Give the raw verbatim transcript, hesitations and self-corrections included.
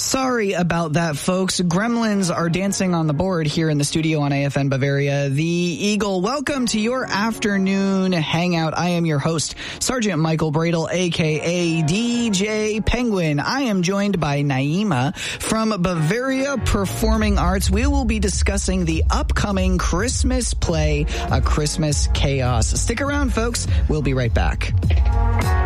Sorry about that, folks. Gremlins are dancing on the board here in the studio on A F N Bavaria. The Eagle, welcome to your afternoon hangout. I am your host, Sergeant Michael Bradle, a k a. D J Penguin. I am joined by Naima from Bavaria Performing Arts. We will be discussing the upcoming Christmas play, A Christmas Chaos. Stick around, folks. We'll be right back.